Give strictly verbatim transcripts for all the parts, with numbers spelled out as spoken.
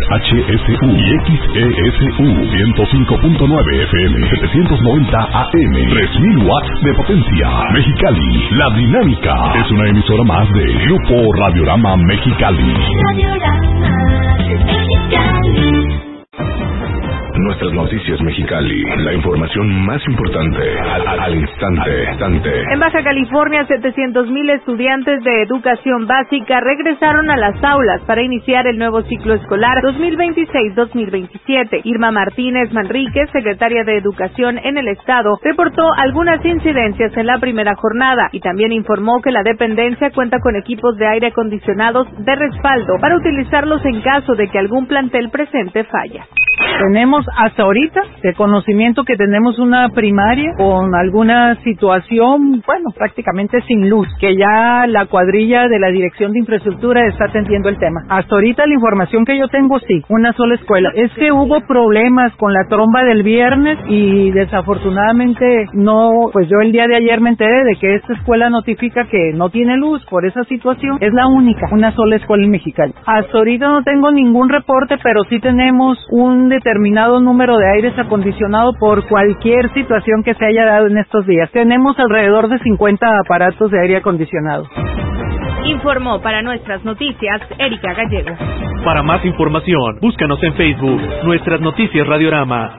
H S U y X E S U ciento cinco punto nueve F M, setecientos noventa A M, tres mil watts de potencia. Mexicali, La Dinámica es una emisora más de Grupo Radiorama Mexicali. Radiorama Mexicali. Nuestras noticias Mexicali, la información más importante al, al, al instante, instante. En Baja California, setecientos mil estudiantes de educación básica regresaron a las aulas para iniciar el nuevo ciclo escolar dos mil veintiséis dos mil veintisiete. Irma Martínez Manríquez, secretaria de Educación en el estado, reportó algunas incidencias en la primera jornada y también informó que la dependencia cuenta con equipos de aire acondicionados de respaldo para utilizarlos en caso de que algún plantel presente falla. Tenemos hasta ahorita de conocimiento que tenemos una primaria con alguna situación, bueno, prácticamente sin luz, que ya la cuadrilla de la Dirección de Infraestructura está atendiendo el tema. Hasta ahorita la información que yo tengo, sí, una sola escuela. Es que hubo problemas con la tromba del viernes y desafortunadamente no, pues yo el día de ayer me enteré de que esta escuela notifica que no tiene luz por esa situación. Es la única, una sola escuela en Mexicali. Hasta ahorita no tengo ningún reporte, pero sí tenemos un determinado número de aires acondicionados por cualquier situación que se haya dado en estos días. Tenemos alrededor de cincuenta aparatos de aire acondicionado. Informó para nuestras noticias Erika Gallego. Para más información, búscanos en Facebook, Nuestras Noticias Radiorama.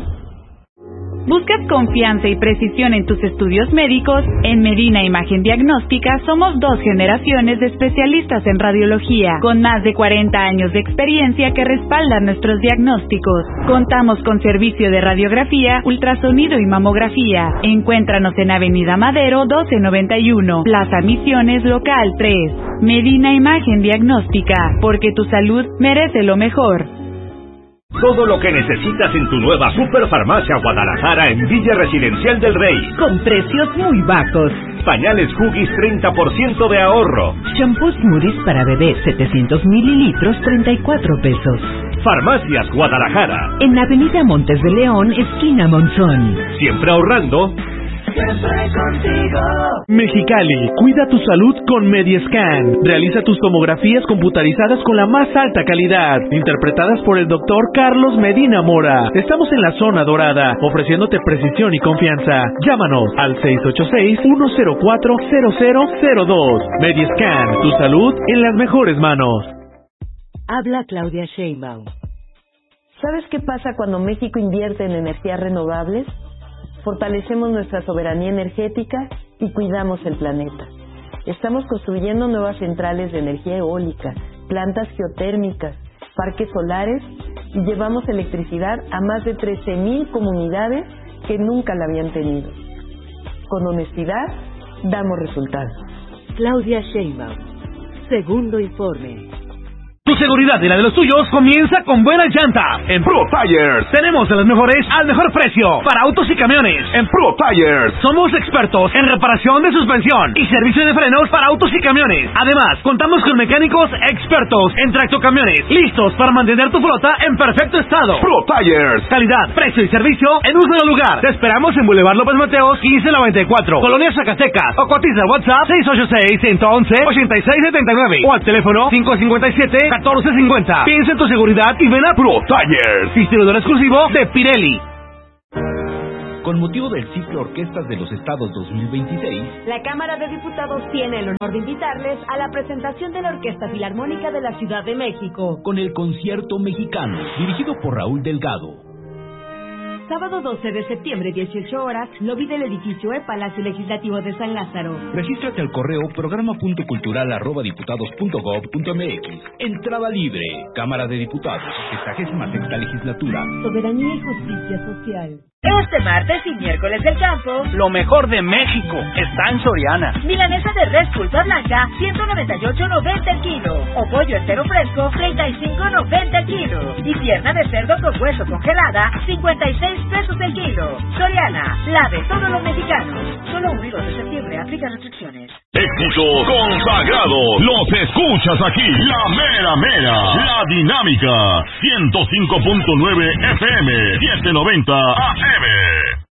¿Buscas confianza y precisión en tus estudios médicos? En Medina Imagen Diagnóstica somos dos generaciones de especialistas en radiología, con más de cuarenta años de experiencia que respaldan nuestros diagnósticos. Contamos con servicio de radiografía, ultrasonido y mamografía. Encuéntranos en Avenida Madero doce noventa y uno, Plaza Misiones, local tres. Medina Imagen Diagnóstica, porque tu salud merece lo mejor. Todo lo que necesitas en tu nueva Superfarmacia Guadalajara en Villa Residencial del Rey. Con precios muy bajos. Pañales Huggies treinta por ciento de ahorro. Shampoo Smoothies para bebé setecientos mililitros treinta y cuatro pesos. Farmacias Guadalajara. En Avenida Montes de León, esquina Monzón. Siempre ahorrando. Siempre contigo. Mexicali, cuida tu salud con Mediescan. Realiza tus tomografías computarizadas con la más alta calidad, interpretadas por el doctor Carlos Medina Mora. Estamos en la zona dorada, ofreciéndote precisión y confianza. Llámanos al seis ocho seis, uno cero cuatro, cero cero cero dos. Mediescan, tu salud en las mejores manos. Habla Claudia Sheinbaum. ¿Sabes qué pasa cuando México invierte en energías renovables? Fortalecemos nuestra soberanía energética y cuidamos el planeta. Estamos construyendo nuevas centrales de energía eólica, plantas geotérmicas, parques solares y llevamos electricidad a más de trece mil comunidades que nunca la habían tenido. Con honestidad, damos resultados. Claudia Sheinbaum. Segundo informe. Tu seguridad y la de los tuyos comienza con buena llanta. En Pro Tires tenemos de los mejores al mejor precio para autos y camiones. En Pro Tires somos expertos en reparación de suspensión y servicio de frenos para autos y camiones. Además, contamos con mecánicos expertos en tractocamiones, listos para mantener tu flota en perfecto estado. Pro Tires, calidad, precio y servicio en un solo lugar. Te esperamos en Boulevard López Mateos quince noventa y cuatro, Colonia Zacatecas, o cotiza al WhatsApp seis ocho seis, uno uno uno, ocho seis siete nueve o al teléfono cinco cinco siete, catorce cincuenta. Piensa en tu seguridad y ven a Pro Tires, distribuidor exclusivo de Pirelli. Con motivo del ciclo Orquestas de los Estados dos mil veintiséis, la Cámara de Diputados tiene el honor de invitarles a la presentación de la Orquesta Filarmónica de la Ciudad de México, con el Concierto Mexicano, dirigido por Raúl Delgado. Sábado doce de septiembre, dieciocho horas, lobby del edificio E, Palacio Legislativo de San Lázaro. Regístrate al correo programa punto cultural arroba diputados punto gob punto mx. Entrada libre. Cámara de Diputados, sexagésima sexta legislatura. Soberanía y justicia social. Este martes y miércoles del campo, lo mejor de México está en Soriana. Milanesa de res pulpa blanca, ciento noventa y ocho noventa el kilo. O pollo entero fresco, treinta y cinco noventa el kilo. Y pierna de cerdo con hueso congelada, cincuenta y seis pesos el kilo. Soriana, la de todos los mexicanos. Solo uno y dos de septiembre, aplica restricciones. Éxitos consagrados, los escuchas aquí, la mera mera, la dinámica, ciento cinco punto nueve F M, setecientos noventa A M.